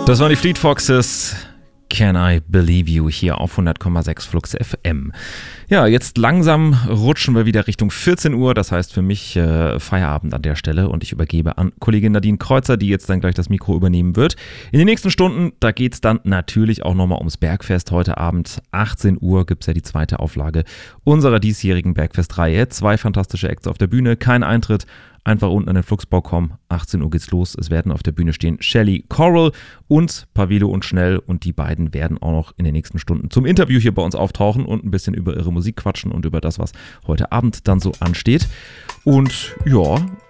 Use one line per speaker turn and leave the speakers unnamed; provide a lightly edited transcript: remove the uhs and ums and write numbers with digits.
Das waren die Fleet Foxes. Can I Believe You hier auf 100,6 Flux FM. Ja, jetzt langsam rutschen wir wieder Richtung 14 Uhr. Das heißt für mich Feierabend an der Stelle und ich übergebe an Kollegin Nadine Kreuzer, die jetzt dann gleich das Mikro übernehmen wird. In den nächsten Stunden, da geht es dann natürlich auch nochmal ums Bergfest. Heute Abend 18 Uhr gibt es ja die zweite Auflage unserer diesjährigen Bergfest-Reihe. 2 fantastische Acts auf der Bühne, kein Eintritt. Einfach unten an den Flugsbau kommen, 18 Uhr geht's los. Es werden auf der Bühne stehen Shelly Coral und Pavilo und Schnell. Und die beiden werden auch noch in den nächsten Stunden zum Interview hier bei uns auftauchen und ein bisschen über ihre Musik quatschen und über das, was heute Abend dann so ansteht. Und ja,